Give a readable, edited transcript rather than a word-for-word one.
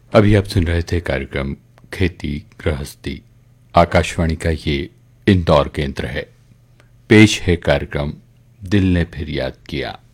अभी आप सुन रहे थे कार्यक्रम खेती गृहस्थी। आकाशवाणी का ये इंदौर केंद्र है। पेश है कार्यक्रम दिल ने फिर याद किया।